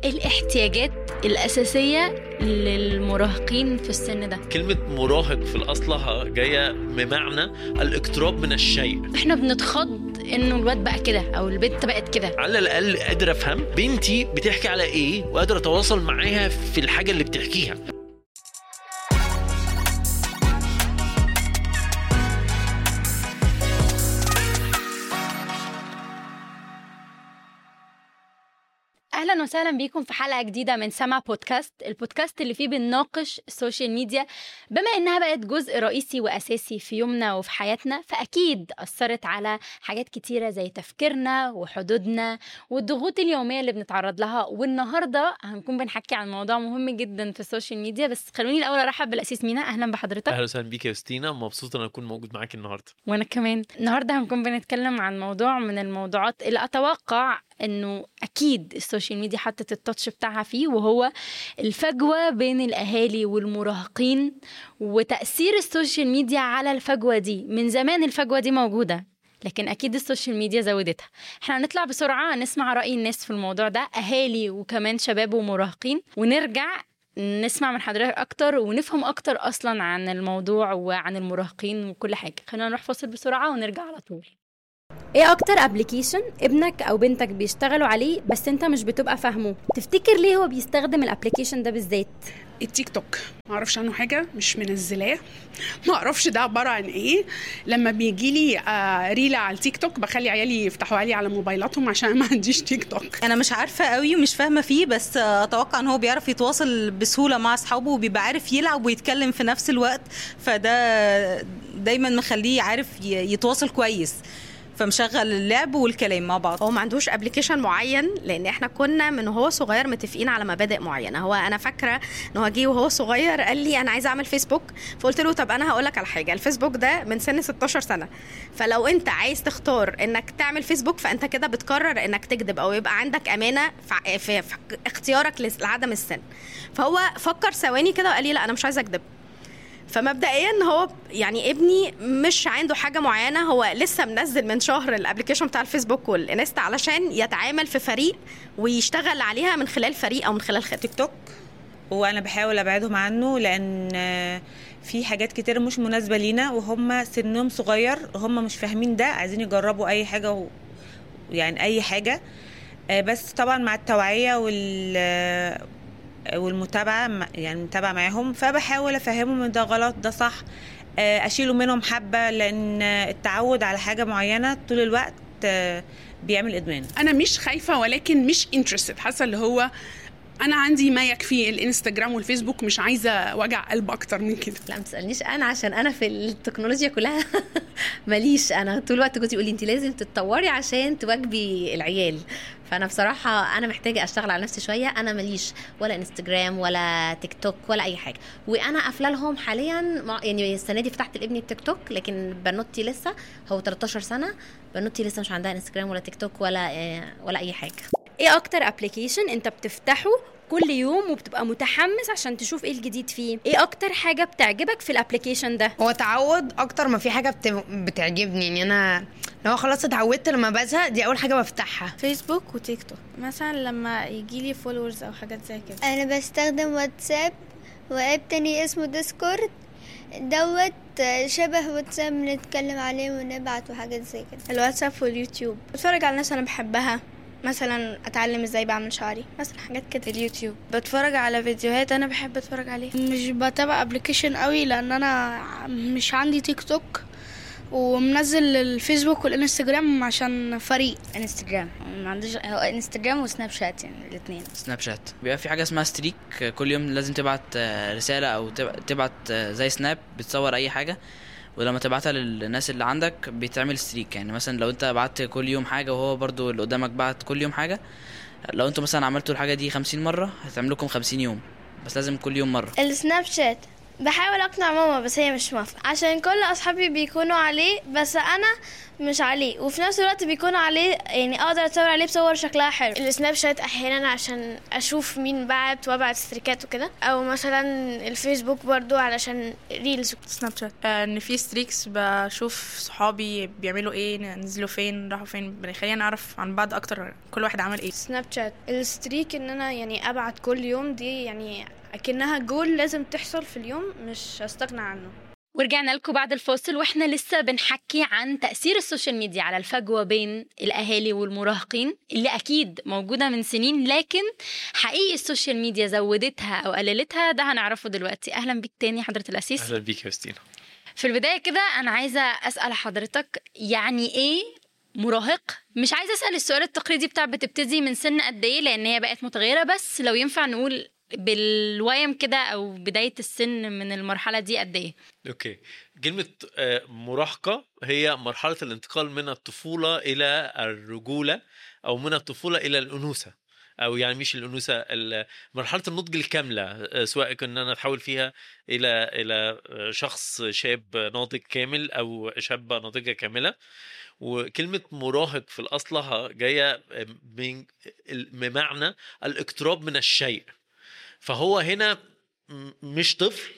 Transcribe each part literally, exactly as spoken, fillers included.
الاحتياجات الأساسية للمراهقين في السن ده. كلمة مراهق في الأصلها جاية بمعنى الاقتراب من الشيء. احنا بنتخض انه الواد بقى كده او البنت بقت كده. على الأقل قادرة أفهم بنتي بتحكي على إيه وقادرة أتواصل معاها في الحاجة اللي بتحكيها. أهلا وسهلا بيكم في حلقة جديدة من سما بودكاست، البودكاست اللي فيه بنناقش السوشيال ميديا بما إنها بقت جزء رئيسي وأساسي في يومنا وفي حياتنا، فأكيد أثرت على حاجات كتيرة زي تفكيرنا وحدودنا والضغوط اليومية اللي بنتعرض لها. والنهاردة هنكون بنحكي عن موضوع مهم جدا في السوشيال ميديا، بس خلوني الأول أرحب بالأسيس مينا. أهلا بحضرتك. أهلا وسهلا بيك يا ستينا، مبسوط أن أكون موجود معاك النهاردة. وأنا كمان. النهاردة هنكون بنتكلم عن موضوع من الموضوعات اللي أتوقع انه اكيد السوشيال ميديا حطت التاتش بتاعها فيه، وهو الفجوة بين الاهالي والمراهقين وتأثير السوشيال ميديا على الفجوة دي. من زمان الفجوة دي موجودة، لكن اكيد السوشيال ميديا زودتها. احنا هنطلع بسرعة نسمع رأي الناس في الموضوع ده، اهالي وكمان شباب ومراهقين، ونرجع نسمع من حضرتك اكتر ونفهم اكتر اصلا عن الموضوع وعن المراهقين وكل حاجة. خلينا نروح فاصل بسرعة ونرجع على طول. ايه اكتر ابليكيشن ابنك او بنتك بيشتغلوا عليه بس انت مش بتبقى فاهمه؟ تفتكر ليه هو بيستخدم الابليكيشن ده بالذات؟ التيك توك ما اعرفش عنه حاجه، مش منزلاه، ما اعرفش ده عباره عن ايه. لما بيجي لي آه ريله على التيك توك بخلي عيالي يفتحوا علي على موبايلاتهم عشان ما عنديش تيك توك. انا مش عارفه قوي ومش فاهمه فيه، بس اتوقع ان هو بيعرف يتواصل بسهوله مع اصحابه وبيبقى عارف يلعب ويتكلم في نفس الوقت، فده دايما مخليه عارف يتواصل كويس، فمشغل اللعب والكلام مع بعض. هو ما عندوش ابليكيشن معين، لان احنا كنا من هو صغير متفقين على مبادئ معينه. هو انا فاكره ان هو جه وهو صغير قال لي انا عايزه اعمل فيسبوك، فقلت له طب انا هقول لك على حاجه، الفيسبوك ده من سن ستاشر سنه، فلو انت عايز تختار انك تعمل فيسبوك فانت كده بتقرر انك تكذب او يبقى عندك امانه في, في, في اختيارك لعدم السن. فهو فكر ثواني كده وقال لي لا انا مش عايزه اكذب. فمبدئيا هو يعني ابني مش عنده حاجه معينه، هو لسه منزل من شهر الابلكيشن بتاع الفيسبوك والانستا علشان يتعامل في فريق ويشتغل عليها من خلال فريق او من خلال تيك توك. وانا بحاول ابعدهم عنه لان في حاجات كتير مش مناسبه لينا وهم سنهم صغير، هم مش فاهمين ده، عايزين يجربوا اي حاجه و... يعني اي حاجه، بس طبعا مع التوعيه وال والمتابعه، يعني متابعه معاهم، فبحاول افهمهم ان ده غلط ده صح، اشيله منهم حبه، لان التعود على حاجه معينه طول الوقت بيعمل ادمان. انا مش خايفه ولكن مش انترستد، حاسه اللي هو انا عندي ما يكفي الانستجرام والفيسبوك، مش عايزه وجع قلب اكتر من كده. لا ما تسالنيش انا، عشان انا في التكنولوجيا كلها ماليش. انا طول الوقت كنت يقولي انت لازم تتطوري عشان تواجبي العيال، فانا بصراحه انا محتاجه اشتغل على نفسي شويه. انا ماليش ولا انستجرام ولا تيك توك ولا اي حاجه، وانا قافله لهم حاليا. يعني السنه دي فتحت لابني التيك توك، لكن بنوتي لسه، هو تلتاشر سنه، بنوتي لسه مش عندها انستجرام ولا تيك توك ولا ولا اي حاجه. ايه اكتر ابليكيشن انت بتفتحه كل يوم وبتبقى متحمس عشان تشوف ايه الجديد فيه؟ ايه اكتر حاجه بتعجبك في الابليكيشن ده؟ هو تعود اكتر ما في حاجه بت... بتعجبني. يعني انا لو خلاص اتعودت لما بزهق دي اول حاجه بفتحها. فيسبوك وتيك توك مثلا لما يجي لي فولورز او حاجات زي كده. انا بستخدم واتساب واب تاني اسمه ديسكورد، دوت شبه واتساب بنتكلم عليه ونبعت وحاجات زي كده. الواتساب واليوتيوب بتفرج على الناس انا بحبها، مثلا اتعلم ازاي بعمل شعري مثلا، حاجات كده. اليوتيوب بتفرج على فيديوهات انا بحب اتفرج عليها. مش بتابع ابلكيشن قوي لان انا مش عندي تيك توك، ومنزل الفيسبوك والانستجرام عشان فريق. انستجرام ما عنديش، هو انستجرام وسناب شات، يعني الاثنين. سناب شات بيبقى في حاجه اسمها ستريك، كل يوم لازم تبعت رساله او تبعت زي سناب بتصور اي حاجه، ولما تبعتها للناس اللي عندك بيتعمل ستريك. يعني مثلا لو انت بعت كل يوم حاجه وهو برضو اللي قدامك بعت كل يوم حاجه، لو انتوا مثلا عملتوا الحاجه دي خمسين مره هتعمل لكم خمسين يوم، بس لازم كل يوم مره. السناب شات بحاول اقنع ماما بس هي مش موافقه، عشان كل اصحابي بيكونوا عليه بس انا مش عليه، وفي نفس الوقت بيكونوا عليه يعني اقدر اتصور عليه بصور شكلها حلو. السناب شات احيانا عشان اشوف مين بعت وابعت ستريكات وكده، او مثلا الفيسبوك برضو علشان ريلز. سناب شات آه ان في ستريكس بشوف صحابي بيعملوا ايه، نزلوا فين، راحوا فين، بيخلينا نعرف عن بعض اكتر كل واحد عمل ايه. سناب شات الستريك ان انا يعني ابعت كل يوم، دي يعني اكنها جول لازم تحصل في اليوم، مش هستغنى عنه. ورجعنا لكم بعد الفاصل واحنا لسه بنحكي عن تأثير السوشيال ميديا على الفجوة بين الأهالي والمراهقين اللي أكيد موجودة من سنين، لكن حقيقي السوشيال ميديا زودتها أو قللتها ده هنعرفه دلوقتي. أهلا بيك تاني حضرة الأسيس. أهلا بيك يا ستينا. في البداية كده أنا عايزة أسأل حضرتك يعني إيه مراهق؟ مش عايزة أسأل السؤال التقليدي بتاع بتبتدي من سن قد إيه لأن هي بقت متغيرة، بس لو ينفع نقول بالويم كده او بدايه السن من المرحله دي قد ايه؟ اوكي، كلمه مراهقه هي مرحله الانتقال من الطفوله الى الرجوله او من الطفوله الى الانوثه، او يعني مش الانوثه، مرحله النضج الكامله، سواء كنا نتحول فيها الى الى شخص شاب ناضج كامل او شابه ناضجه كامله. وكلمه مراهق في الاصلها جايه من بمعنى الاقتراب من الشيء، فهو هنا مش طفل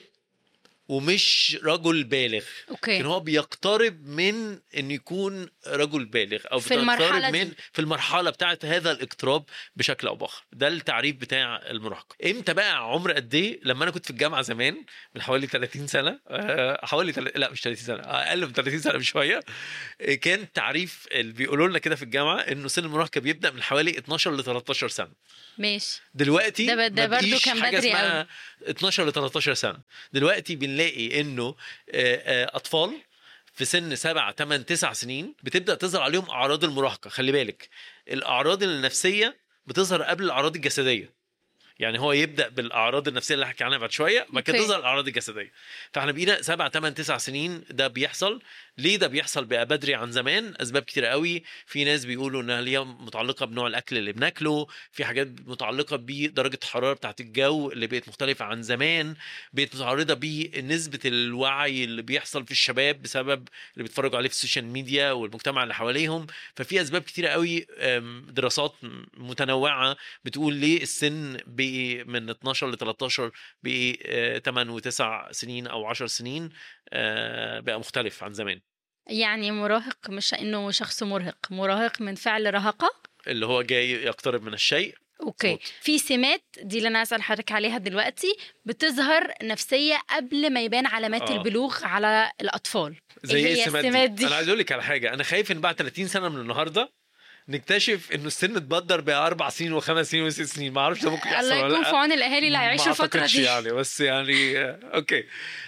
ومش رجل بالغ، أوكي. لكن هو بيقترب من ان يكون رجل بالغ او في المرحله من في المرحله بتاعه هذا الاقتراب بشكل او باخر. ده التعريف بتاع المراهقه. امتى بقى عمر قد ايه؟ لما انا كنت في الجامعه زمان من حوالي ثلاثين سنه، حوالي تل... لا مش ثلاثين سنه، اقل من ثلاثين سنه بشويه، كان تعريف اللي بيقولوا لنا كده في الجامعه انه سن المراهقه بيبدا من حوالي اتناشر ل تلتاشر سنه. ماشي. دلوقتي ده, ده برضو كان بدري قوي، اتناشر ل تلتاشر سنه. دلوقتي بنلاقي انه اطفال في سن سبعة تمن تسع سنين بتبدا تظهر عليهم اعراض المراهقه. خلي بالك الاعراض النفسيه بتظهر قبل الاعراض الجسديه، يعني هو يبدا بالاعراض النفسيه اللي هحكي عنها بعد شويه، بعد كده تظهر الاعراض الجسديه. فاحنا بقينا سبعة تمن تسع سنين ده بيحصل. ليه ده بيحصل بقى بدري عن زمان؟ اسباب كتير قوي. في ناس بيقولوا انها هي متعلقه بنوع الاكل اللي بناكله، في حاجات متعلقه بدرجه الحراره بتاعه الجو اللي بقت مختلفه عن زمان، بقت متعرضه بنسبه الوعي اللي بيحصل في الشباب بسبب اللي بيتفرجوا عليه في السوشيال ميديا والمجتمع اللي حواليهم. ففي اسباب كتير قوي، دراسات متنوعه بتقول ليه السن بقى من اتناشر ل تلتاشر بقى تمن وتسع سنين او عشر سنين بقى مختلف عن زمان. يعني مراهق مش انه شخص مرهق، مراهق من فعل رهقه اللي هو جاي يقترب من الشيء. اوكي صوت. في سمات دي اللي انا اسال حضرتك عليها دلوقتي بتظهر نفسيه قبل ما يبان علامات آه. البلوغ على الاطفال. زي ايه السمات دي؟ دي انا عايز اقول لك على حاجه، انا خايف ان بعد ثلاثين سنه من النهارده نكتشف انه السن اتبدر باربع سنين وخمس سنين وست سنين. ما اعرفش ده ممكن يحصل ولا لا. الله يكون في عون الاهالي اللي هيعيشوا الفتره دي يعني، بس يعني اوكي.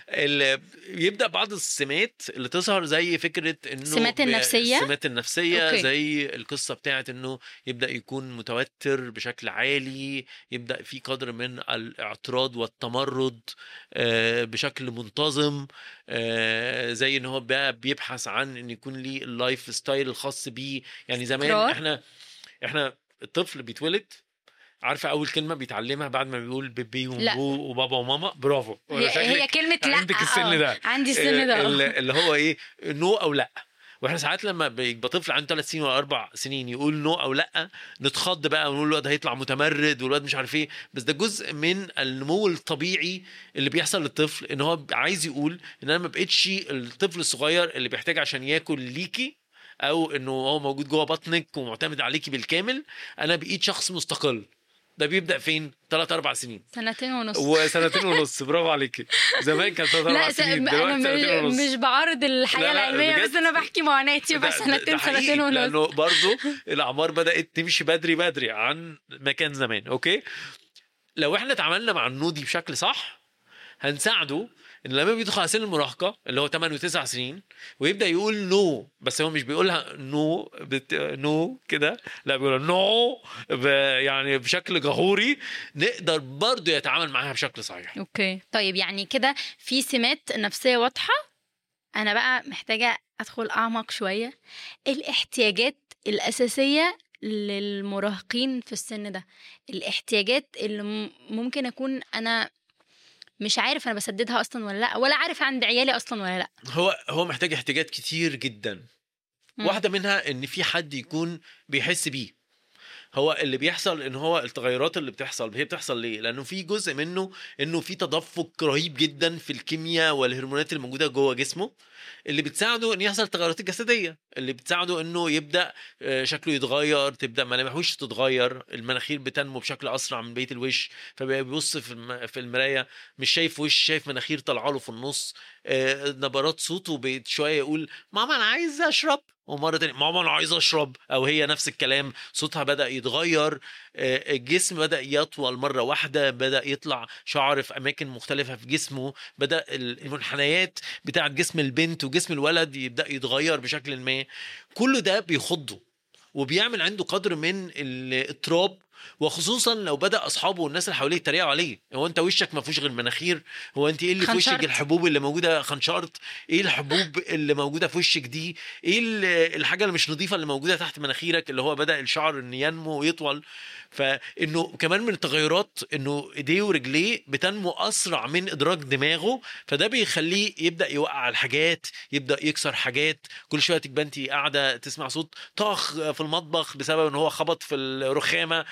يبدا بعض السمات اللي تظهر زي فكره انه السمات النفسيه السمات النفسيه أوكي. زي القصه بتاعت انه يبدا يكون متوتر بشكل عالي، يبدا في قدر من الاعتراض والتمرد بشكل منتظم، زي ان هو بقى بيبحث عن ان يكون ليه اللايف ستايل الخاص بيه. يعني زمان احنا احنا الطفل بيتولد عارفه اول كلمه بيتعلمها بعد ما بيقول بيبي وبو وبابا وماما. برافو. هي, هي كلمه لا. عندك السن ده. عندي السن ده اللي هو ايه نو او لا. واحنا ساعات لما بيبقى طفل عنده ثلاث سنين ولا اربع سنين يقول نو او لا نتخض بقى ونقول الواد هيطلع متمرد والواد مش عارف ايه، بس ده جزء من النمو الطبيعي اللي بيحصل للطفل، ان هو عايز يقول ان انا ما بقتش الطفل الصغير اللي بيحتاج عشان ياكل ليكي او انه هو موجود جوه بطنك ومعتمد عليكي بالكامل، انا بقيت شخص مستقل. ده بيبدا فين؟ ثلاث اربع سنين، سنتين ونص وسنتين ونص. برافو عليكي. زمان كان ثلاث اربع سنين، دلوقتي سنتين ونص. مش بعارض الحياه العلميه، بس انا بحكي معاناتي. بس سنتين سنتين ونص، لانه برضو الاعمار بدات تمشي بدري بدري عن مكان زمان. اوكي، لو احنا اتعاملنا مع النودي بشكل صح هنساعده ان لما بيدخل على سن المراهقه اللي هو ثمانية وتسع سنين ويبدا يقول نو، بس هو مش بيقولها نو بت... نو كده، لا بيقول نو ب... يعني بشكل جهوري، نقدر برضو يتعامل معاها بشكل صحيح. اوكي طيب، يعني كده في سمات نفسيه واضحه. انا بقى محتاجه ادخل اعمق شويه. الاحتياجات الاساسيه للمراهقين في السن ده، الاحتياجات اللي ممكن اكون انا مش عارف انا بسددها اصلا ولا لا، ولا عارف عند عيالي اصلا ولا لا. هو هو محتاج احتياجات كتير جدا. مم. واحده منها ان في حد يكون بيحس بيه. هو اللي بيحصل ان هو التغيرات اللي بتحصل هي بتحصل ليه؟ لانه في جزء منه انه في تدفق رهيب جدا في الكيمياء والهرمونات اللي موجوده جوه جسمه، اللي بتساعده ان يحصل تغيرات الجسديه، اللي بتساعده انه يبدا شكله يتغير، تبدا ملامحه تتغير، المناخير بتنمو بشكل اسرع من بقيه الوش، فبيبص في في المرايه مش شايف وش، شايف مناخير طالعه له في النص. نبرات صوته بقت شويه يقول ماما انا عايز اشرب، ومره تانية ماما انا عايز اشرب، او هي نفس الكلام صوتها بدا يتغير. الجسم بدا يطول مره واحده، بدا يطلع شعر في اماكن مختلفه في جسمه، بدا المنحنيات بتاعه جسم البنت وجسم الولد يبدا يتغير بشكل ما. كل ده بيخضه وبيعمل عنده قدر من الاضطراب، وخصوصا لو بدا اصحابه والناس اللي حواليه يتريقوا عليه. هو انت وشك ما فيهوش غير مناخير؟ هو انت ايه اللي في وشك؟ الحبوب اللي موجوده خنشرت؟ ايه الحبوب اللي موجوده في وشك دي؟ ايه الحاجه اللي مش نظيفه اللي موجوده تحت مناخيرك اللي هو بدا الشعر ان ينمو ويطول؟ فانه كمان من التغيرات انه ايديه ورجليه بتنمو اسرع من ادراك دماغه، فده بيخليه يبدا يوقع الحاجات، يبدا يكسر حاجات. كل شويه تبقى انت قاعده تسمع صوت طخ في المطبخ بسبب ان هو خبط في الرخامه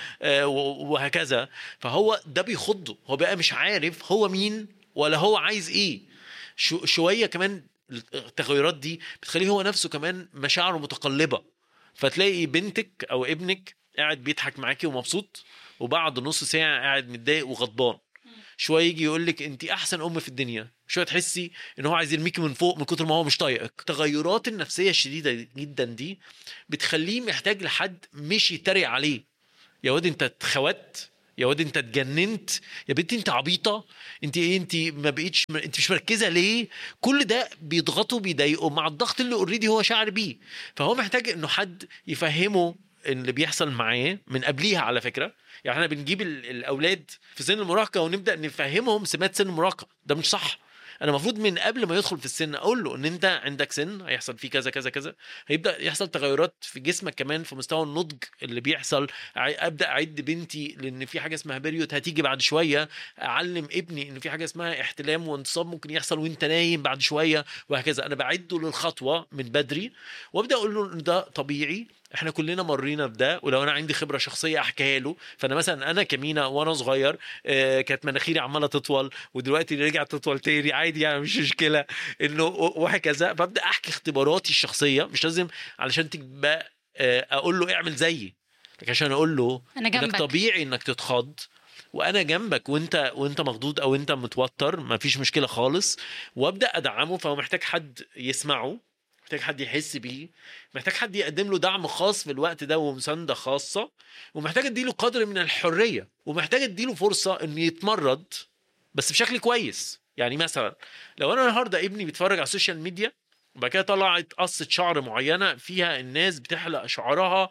وهكذا. فهو ده بيخضه، هو بقى مش عارف هو مين ولا هو عايز ايه. شو شويه كمان التغيرات دي بتخليه هو نفسه كمان مشاعره متقلبه، فتلاقي بنتك او ابنك قاعد بيضحك معاكي ومبسوط، وبعد نص ساعه قاعد متضايق وغضبان. شويه يجي يقول لك انت احسن ام في الدنيا، شويه تحسي ان هو عايز يرميكي من فوق من كتر ما هو مش طايقك. التغيرات النفسيه الشديده جدا دي بتخليه محتاج لحد مش يتريق عليه. يا واد انت اتخوت، يا واد انت اتجننت، يا بنتي انت عبيطه، انت ايه، انت ما بقيتش، انت مش مركزه ليه؟ كل ده بيضغطه بيضايقه مع الضغط اللي اوريدي هو شاعر بيه. فهو محتاج انه حد يفهمه اللي بيحصل معاه من قبليها. على فكره يعني احنا بنجيب الاولاد في سن المراهقه ونبدا نفهمهم سمات سن المراهقه، ده مش صح. انا المفروض من قبل ما يدخل في السن اقول له ان انت عندك سن هيحصل فيه كذا كذا كذا، هيبدا يحصل تغيرات في جسمك كمان في مستوى النضج اللي بيحصل. ابدا اعد بنتي لان في حاجه اسمها بيريود هتيجي بعد شويه، اعلم ابني ان في حاجه اسمها احتلام وانتصاب ممكن يحصل وانت نايم بعد شويه، وهكذا. انا بعده للخطوه من بدري، وابدا اقول له ان ده طبيعي، احنا كلنا مرينا بده. ولو انا عندي خبره شخصيه احكيها له. فانا مثلا انا كمينه وانا صغير آه كانت مناخيري عماله تطول ودلوقتي رجعت تطول تاني عادي، يعني مش مشكله انه وهكذا. فابدا احكي اختباراتي الشخصيه، مش لازم علشان تبقى آه اقول له اعمل زيي، لكن عشان اقول له أنا جنبك. انك طبيعي انك تتخض وانا جنبك وانت وانت مخضوض او انت متوتر، ما فيش مشكله خالص. وابدا ادعمه. فهو محتاج حد يسمعه، محتاج حد يحس بيه، محتاج حد يقدم له دعم خاص في الوقت ده ومساندة خاصة، ومحتاج اديله قدر من الحرية، ومحتاج اديله فرصة انه يتمرد بس بشكل كويس. يعني مثلا لو انا النهارده ابني بيتفرج على السوشيال ميديا وبعد كده طلعت قصة شعر معينة فيها الناس بتحلق شعرها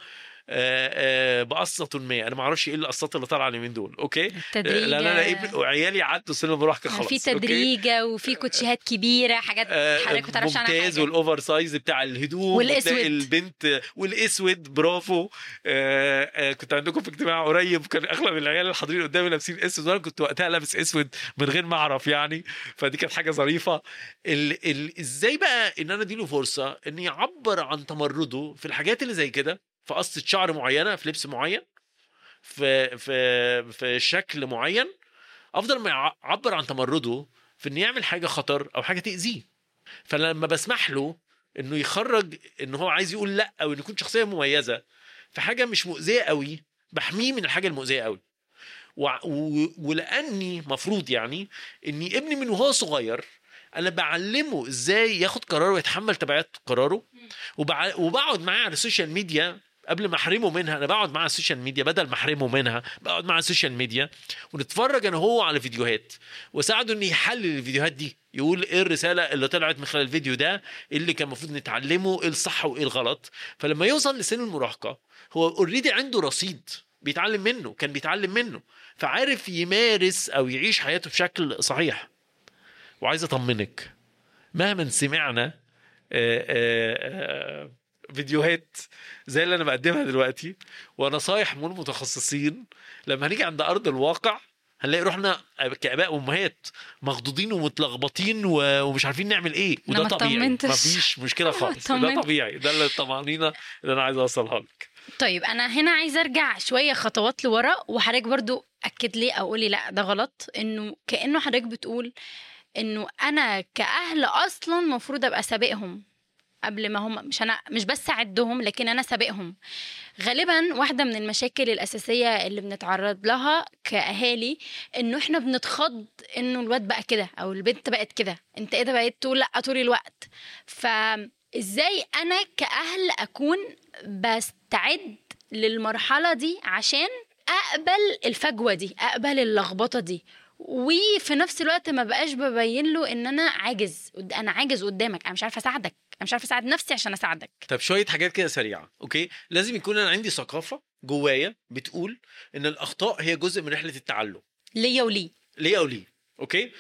بقصة ما، انا ما اعرفش ايه القصات اللي طالعه اليومين دول، اوكي؟ التدريجة. لا لا لا ابن وعيالي عدوا سن المراهقه خلاص، في تدريجه وفي كوتشيهات كبيره، حاجات حضرتك ما تعرفش عنها حاجه، ممتاز. والاوفر سايز بتاع الهدوم والاسود البنت والاسود، برافو. آه آه كنت عندكم في اجتماع قريب كان اغلب العيال الحاضرين قدامي لابسين اسود، وانا كنت وقتها لابس اسود من غير ما اعرف يعني، فدي كانت حاجه ظريفه. ال ال ازاي بقى ان انا اديله فرصه ان يعبر عن تمرده في الحاجات اللي زي كده، في قصة شعر معينة، في لبس معين، في في في شكل معين، افضل ما يعبر عن تمرده في انه يعمل حاجة خطر او حاجة تأذيه. فلما بسمح له انه يخرج انه هو عايز يقول لا، او انه يكون شخصية مميزة في حاجة مش مؤذية قوي، بحميه من الحاجة المؤذية قوي. ولاني مفروض يعني اني ابني من وهو صغير انا بعلمه ازاي ياخد قرار ويتحمل تبعات قراره، وبقعد معاه على السوشيال ميديا قبل ما احرمه منها. انا بقعد مع السوشيال ميديا بدل ما احرمه منها، بقعد مع السوشيال ميديا ونتفرج انا هو على فيديوهات، وساعده انه يحلل الفيديوهات دي، يقول ايه الرساله اللي طلعت من خلال الفيديو ده، ايه اللي كان المفروض نتعلمه، ايه الصح وايه الغلط. فلما يوصل لسن المراهقه هو اوريدي عنده رصيد بيتعلم منه، كان بيتعلم منه، فعارف يمارس او يعيش حياته بشكل صحيح. وعايز اطمنك مهما سمعنا آآ آآ فيديوهات زي اللي انا بقدمها دلوقتي ونصايح من متخصصين، لما هنيجي عند ارض الواقع هنلاقي روحنا كآباء وأمهات مخضوضين ومتلخبطين ومش عارفين نعمل ايه، وده طبيعي، مفيش مشكله خالص، ده طبيعي، ده اللي الطمأنينة اللي انا عايز اوصلها لك. طيب انا هنا عايزه ارجع شويه خطوات لورا، وحضرتك برضو اكد لي او قولي لا ده غلط، انه كانه حضرتك بتقول انه انا كاهل اصلا مفروض ابقى سابقهم قبل ما هم، مش انا مش بس اعدهم لكن انا سابقهم. غالبا واحده من المشاكل الاساسيه اللي بنتعرض لها كاهالي انه احنا بنتخض انه الواد بقى كده او البنت بقت كده، انت ايه ده بقيت تقول لا طول الوقت. فازاي انا كاهل اكون بستعد للمرحله دي عشان اقبل الفجوه دي، اقبل اللخبطه دي، وفي نفس الوقت ما بقاش ببين له ان انا عاجز، انا عاجز قدامك، انا مش عارفه اساعدك، انا مش عارفه اساعد نفسي عشان اساعدك. طب شويه حاجات كده سريعه. اوكي، لازم يكون انا عندي ثقافه جوايا بتقول ان الاخطاء هي جزء من رحله التعلم ليا وليه ليا وليه اوكي.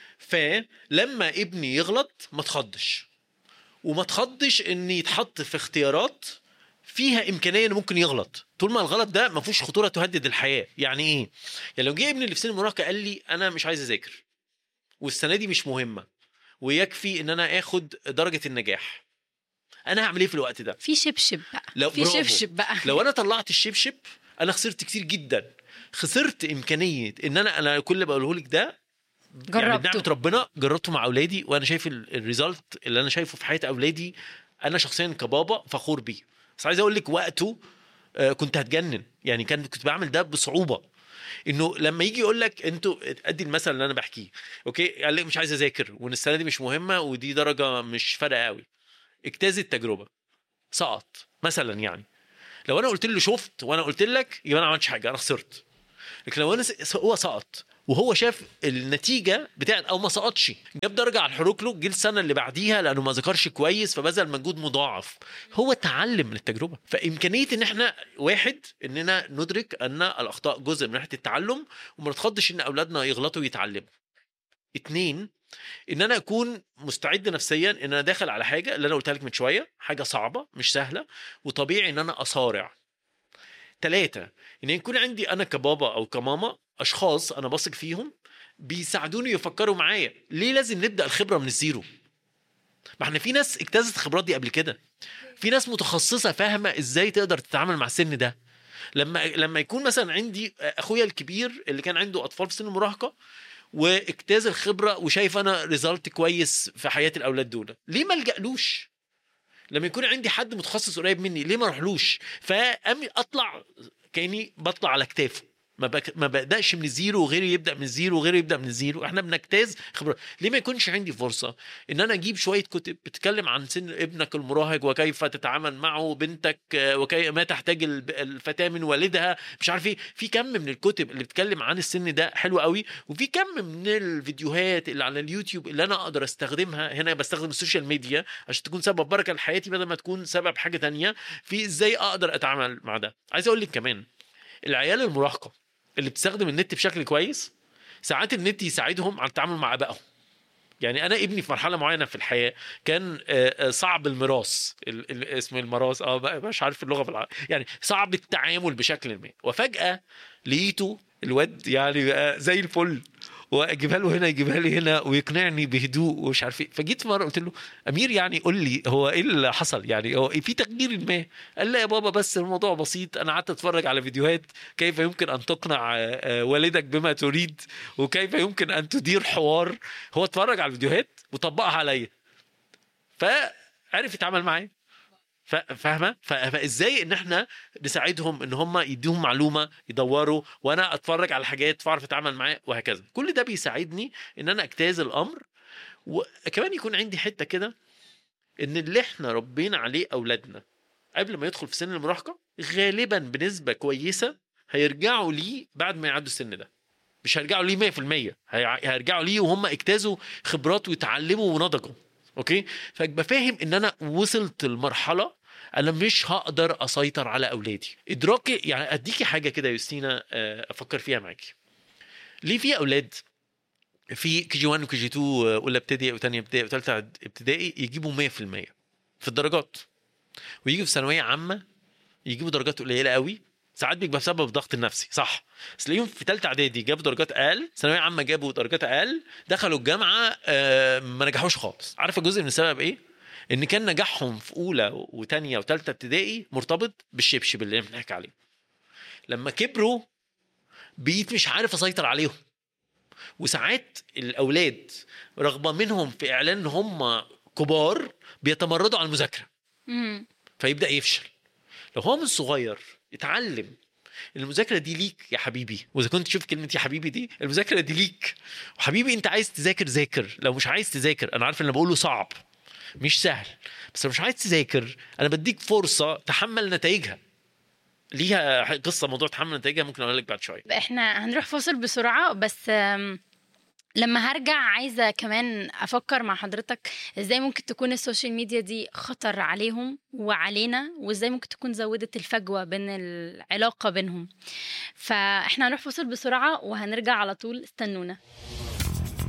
فلما ابني يغلط ما تخضش، وما تخضش ان يتحط في اختيارات فيها امكانيه انه ممكن يغلط، طول ما الغلط ده ما فيهوش خطوره تهدد الحياه. يعني ايه؟ يعني لو جه ابني اللي في سن المراهقه قال لي انا مش عايز اذاكر والسنه دي مش مهمه ويكفي ان انا اخد درجه النجاح، انا هعمل ايه في الوقت ده؟ في شبشب بقى، لو في شبشب بقى. لو انا طلعت الشبشب انا خسرت كتير جدا، خسرت امكانيه ان انا انا كل اللي بقوله لك ده جربته، يعني بنعمه ربنا جربته مع اولادي، وانا شايف الريزلت اللي انا شايفه في حياه اولادي انا شخصيا كبابا فخور بيه. بس عايز اقول لك وقته كنت هتجنن، يعني كان كنت بعمل ده بصعوبه، انه لما يجي يقول لك انتوا ادي المثل اللي انا بحكيه، اوكي، قال لك مش عايز اذاكر وان السنه دي مش مهمه ودي درجه مش فارقه قوي، اجتاز التجربه، سقط مثلا. يعني لو انا قلت له شفت وانا قلت لك يبقى انا ما عملتش حاجه، انا خسرت. لكن لو انا هو سقط وهو شاف النتيجه بتاعت او ما سقطش، جاب درجه على الحروك له، جه السنه اللي بعديها لانه ما ذكرش كويس فبذل مجهود مضاعف، هو اتعلم من التجربه. فامكانيه ان احنا واحد اننا ندرك ان الاخطاء جزء من رحله التعلم وما نتخضش ان اولادنا يغلطوا ويتعلموا. اتنين، ان انا اكون مستعد نفسيا ان انا داخل على حاجه اللي انا قلتها لك من شويه، حاجه صعبه مش سهله وطبيعي ان انا اصارع. ثلاثة، ان يكون عندي انا كبابا او كماما اشخاص انا بثق فيهم بيساعدوني يفكروا معايا. ليه لازم نبدا الخبره من الزيرو؟ ما احنا في ناس اجتازت الخبرات دي قبل كده، في ناس متخصصه فاهمه ازاي تقدر تتعامل مع السن ده. لما لما يكون مثلا عندي اخويا الكبير اللي كان عنده اطفال في سن المراهقه واجتاز الخبره وشايف انا ريزلت كويس في حياه الاولاد دول، ليه ما الجألوش؟ لما يكون عندي حد متخصص قريب مني ليه ما اروحلوش؟ فامي اطلع كاني بطلع على كتافه، ما بك... ما بقداش من الزيرو وغيري يبدا من الزيرو وغيري يبدا من الزيرو، احنا بنجتاز خبره. ليه ما يكونش عندي فرصه ان انا اجيب شويه كتب بتتكلم عن سن ابنك المراهق وكيف تتعامل معه، بنتك وكيف ما تحتاج الفتاه من والدها، مش عارف ايه. في كم من الكتب اللي بتتكلم عن السن ده حلو قوي، وفي كم من الفيديوهات اللي على اليوتيوب اللي انا اقدر استخدمها. هنا بستخدم السوشيال ميديا عشان تكون سبب بركه لحياتي بدل ما تكون سبب حاجه تانية، في ازاي اقدر اتعامل مع ده. عايز اقول لك كمان العيال المراهقه اللي بتستخدم النت بشكل كويس ساعات النت يساعدهم على التعامل مع ابائهم. يعني انا ابني في مرحله معينه في الحياه كان صعب الميراث، اسم الميراث اه مش عارف اللغه بالعربي، يعني صعب التعامل بشكل ما، وفجاه لقيته الواد يعني زي الفل، واجيبها له هنا يجيبها لي هنا ويقنعني بهدوء ومش عارف ايه. فجيت مره قلت له امير يعني قول لي هو ايه اللي حصل، يعني هو في تغيير ما؟ قال لا يا بابا بس الموضوع بسيط، انا قعدت اتفرج على فيديوهات كيف يمكن ان تقنع والدك بما تريد وكيف يمكن ان تدير حوار. هو اتفرج على الفيديوهات وطبقها عليا فعرف يتعامل معايا. فاهمه؟ فازاي ان احنا نساعدهم ان هم يديهم معلومه يدوروا، وانا اتفرج على حاجات فاعرف اتعامل معاه وهكذا. كل ده بيساعدني ان انا اجتاز الامر. وكمان يكون عندي حته كده ان اللي احنا ربينا عليه اولادنا قبل ما يدخل في سن المراهقه غالبا بنسبه كويسه هيرجعوا ليه بعد ما يعدوا السن ده. مش هيرجعوا ليه مية في المية، هيرجعوا ليه وهم اجتازوا خبرات ويتعلموا ونضجوا. اوكي، فابقى فاهم ان انا وصلت المرحله انا مش هقدر اسيطر على اولادي. ادراكي يعني اديكي حاجه كده يوستينا افكر فيها معاكي. ليه في اولاد في كي جي واحد وكي جي اتنين اولى ابتدائي وثانيه ابتدائي وثالثه ابتدائي يجيبوا مية في المية في الدرجات، ويجوا في ثانويه عامه يجيبوا درجات قليله قوي ساعات بيبقى بسبب الضغط النفسي صح، بس تلاقيهم في ثالثه اعدادي جابوا درجات اقل، ثانويه عامه جابوا درجات اقل، دخلوا الجامعه آه ما نجحوش خالص. عارفه جزء من السبب ايه؟ ان كان نجاحهم في اولى وثانيه وثالثه ابتدائي مرتبط بالشبشب اللي بنحكي عليه. لما كبروا بقيت مش عارف اسيطر عليهم. وساعات الاولاد رغم منهم في اعلان ان هم كبار بيتمردوا على المذاكره فيبدا يفشل. لو هو من صغير اتعلم المذاكره دي ليك يا حبيبي، واذا كنت تشوف كلمه يا حبيبي دي، المذاكره دي ليك وحبيبي، انت عايز تذاكر ذاكر، لو مش عايز تذاكر انا عارف ان انا بقوله صعب مش سهل، بس لو مش عايز تذاكر انا بديك فرصه تحمل نتائجها. ليها قصه موضوع تحمل نتائجها ممكن اقول لك بعد شويه. احنا هنروح فاصل بسرعه، بس لما هرجع عايزه كمان افكر مع حضرتك ازاي ممكن تكون السوشيال ميديا دي خطر عليهم وعلينا، وازاي ممكن تكون زودت الفجوه بين العلاقه بينهم. فاحنا هنروح فاصل بسرعه وهنرجع على طول، استنونا.